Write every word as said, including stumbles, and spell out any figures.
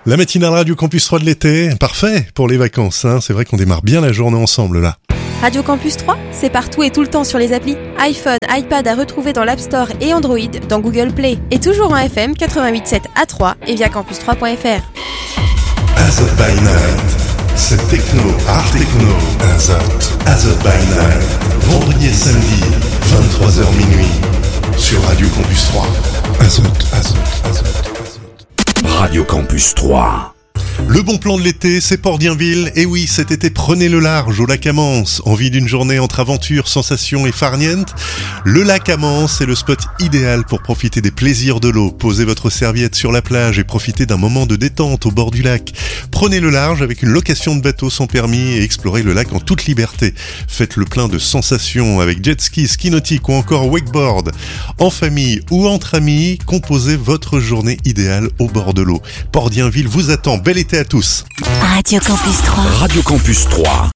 La matinale Radio Campus trois de l'été, parfait pour les vacances, hein. C'est vrai qu'on démarre bien la journée ensemble là. Radio Campus trois, c'est partout et tout le temps sur les applis. iPhone, iPad à retrouver dans l'App Store et Android, dans Google Play. Et toujours en F M quatre-vingt-huit virgule sept à Troyes et via campus trois point f r. Azot by Night, c'est techno, art techno, Azot, Azot by Night, vendredi et samedi, vingt-trois heures minuit, sur Radio Campus trois. Azot, Azot, Azot, Azot. Radio Campus trois. Le bon plan de l'été, c'est Port-Dienville. Et oui, cet été, prenez le large au lac Amance. Envie d'une journée entre aventure, sensations et farniente? Le lac Amance est le spot idéal pour profiter des plaisirs de l'eau. Posez votre serviette sur la plage et profitez d'un moment de détente au bord du lac. Prenez le large avec une location de bateau sans permis et explorez le lac en toute liberté. Faites le plein de sensations avec jet ski, ski nautique ou encore wakeboard. En famille ou entre amis, composez votre journée idéale au bord de l'eau. Port-Dienville vous attend. Bel été à tous. Radio Campus trois. Radio Campus trois.